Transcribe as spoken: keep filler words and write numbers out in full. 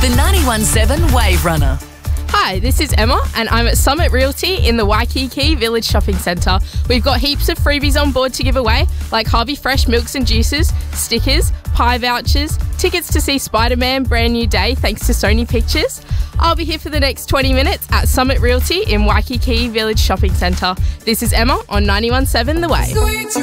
The ninety-one point seven Wave Runner. Hi, this is Emma and I'm at Summit Realty in the Waikiki Village Shopping Centre. We've got heaps of freebies on board to give away, like Harvey Fresh milks and juices, stickers, pie vouchers, tickets to see Spider-Man Brand New Day thanks to Sony Pictures. I'll be here for the next twenty minutes at Summit Realty in Waikiki Village Shopping Centre. This is Emma on ninety-one point seven The Wave.